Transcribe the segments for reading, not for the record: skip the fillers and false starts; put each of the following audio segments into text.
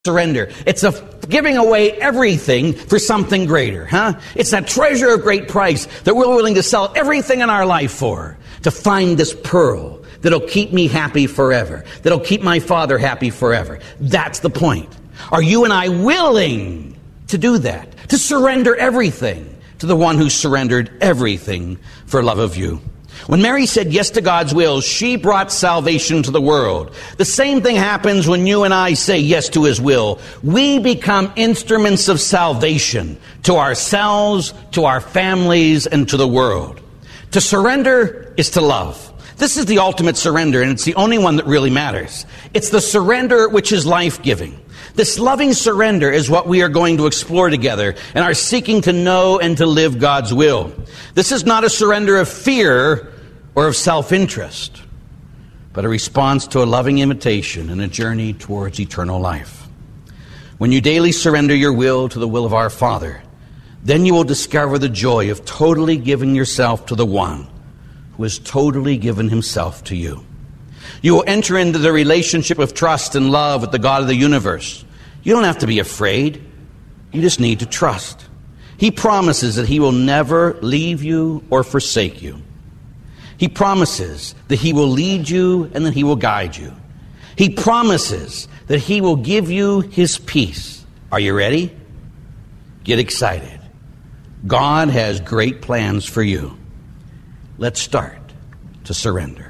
surrender. It's a giving away everything for something greater, huh? It's that treasure of great price that we're willing to sell everything in our life for, to find this pearl that'll keep me happy forever, that'll keep my Father happy forever. That's the point. Are you and I willing to do that? To surrender everything to the one who surrendered everything for love of you? When Mary said yes to God's will, she brought salvation to the world. The same thing happens when you and I say yes to His will. We become instruments of salvation to ourselves, to our families, and to the world. To surrender is to love. This is the ultimate surrender, and it's the only one that really matters. It's the surrender which is life-giving. This loving surrender is what we are going to explore together and are seeking to know and to live God's will. This is not a surrender of fear or of self-interest, but a response to a loving invitation and a journey towards eternal life. When you daily surrender your will to the will of our Father, then you will discover the joy of totally giving yourself to the one who has totally given Himself to you. You will enter into the relationship of trust and love with the God of the universe. You don't have to be afraid. You just need to trust. He promises that He will never leave you or forsake you. He promises that He will lead you and that He will guide you. He promises that He will give you His peace. Are you ready? Get excited. God has great plans for you. Let's start to surrender.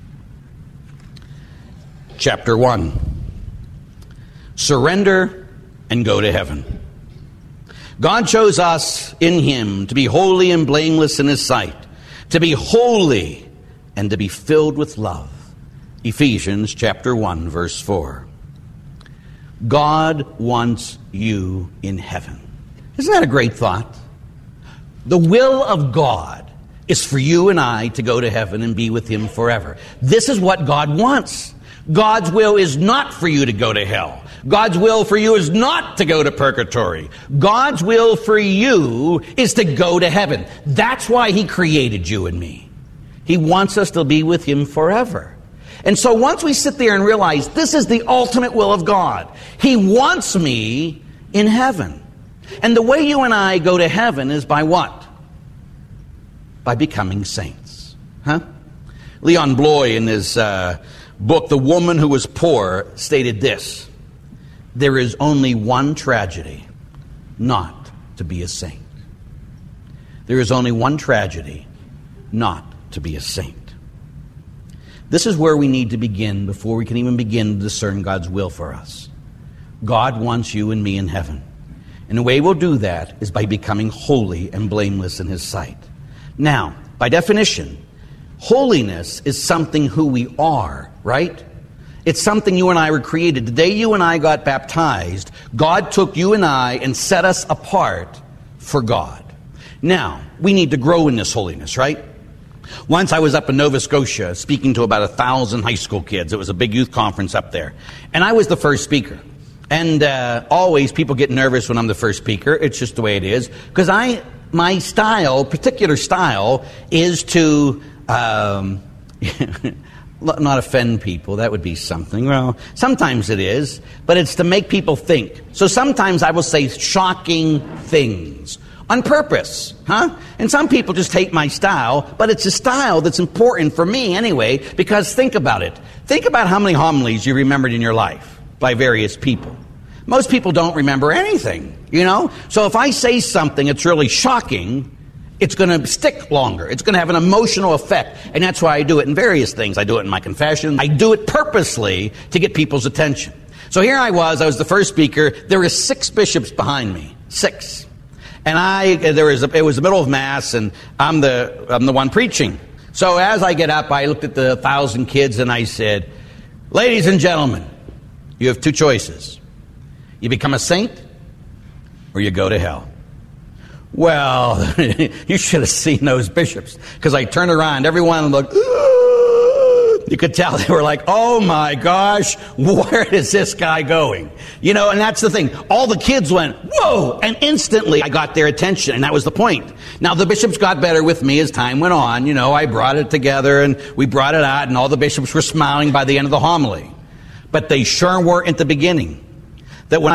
Chapter 1. Surrender and go to heaven. God chose us in Him to be holy and blameless in His sight, to be holy and to be filled with love. Ephesians chapter 1, verse 4. God wants you in heaven. Isn't that a great thought? The will of God is for you and I to go to heaven and be with Him forever. This is what God wants. God's will is not for you to go to hell. God's will for you is not to go to purgatory. God's will for you is to go to heaven. That's why He created you and me. He wants us to be with Him forever. And so once we sit there and realize this is the ultimate will of God, He wants me in heaven. And the way you and I go to heaven is by what? By becoming saints. Huh? Leon Bloy in his book, The Woman Who Was Poor, stated this: there is only one tragedy, not to be a saint. There is only one tragedy, not to be a saint. This is where we need to begin before we can even begin to discern God's will for us. God wants you and me in heaven. And the way we'll do that is by becoming holy and blameless in His sight. Now, by definition, holiness is something who we are, right? It's something you and I were created. The day you and I got baptized, God took you and I and set us apart for God. Now, we need to grow in this holiness, right? Once I was up in Nova Scotia speaking to about 1,000 high school kids. It was a big youth conference up there. And I was the first speaker. And always people get nervous when I'm the first speaker. It's just the way it is. Because my style, particular style, is to not offend people. That would be something. Well, sometimes it is, but it's to make people think. So sometimes I will say shocking things on purpose, huh? And some people just hate my style, but it's a style that's important for me anyway, because think about it. Think about how many homilies you remembered in your life by various people. Most people don't remember anything, you know? So if I say something that's really shocking, it's going to stick longer. It's going to have an emotional effect. And that's why I do it in various things. I do it in my confession. I do it purposely to get people's attention. So here I was the first speaker. There were 6 bishops behind me. 6. And it was the middle of Mass, and I'm the one preaching. So as I get up, I looked at the 1,000 kids and I said, ladies and gentlemen, you have 2 choices. You become a saint, or you go to hell. Well, you should have seen those bishops, because I turned around, everyone looked, you could tell they were like, oh my gosh, where is this guy going? You know, and that's the thing. All the kids went, whoa, and instantly I got their attention, and that was the point. Now, the bishops got better with me as time went on. You know, I brought it together, and we brought it out, and all the bishops were smiling by the end of the homily. But they sure weren't at the beginning. that when